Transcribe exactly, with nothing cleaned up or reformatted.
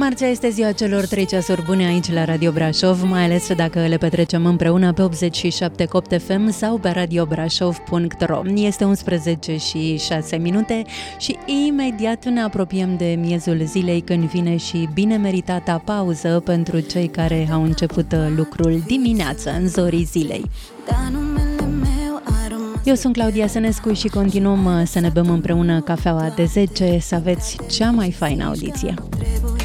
Marțea este ziua celor trei ceasuri bune aici la Radio Brașov, mai ales dacă le petrecem împreună pe optzeci și șapte Copt F M sau pe radio brașov punct ro. Este unsprezece și șase minute și imediat ne apropiem de miezul zilei, când vine și bine meritata pauză pentru cei care au început lucrul dimineață, în zorii zilei. Eu sunt Claudia Sănescu și continuăm să ne bem împreună cafeaua de zece. Să aveți cea mai faină audiție.